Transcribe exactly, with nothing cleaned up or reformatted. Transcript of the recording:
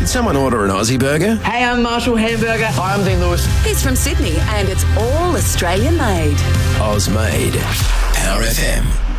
Did someone order an Aussie burger? Hey, I'm Marshall Hamburger. Hi, I'm Dean Lewis. He's from Sydney and it's all Australian made. Oz made. Power F M.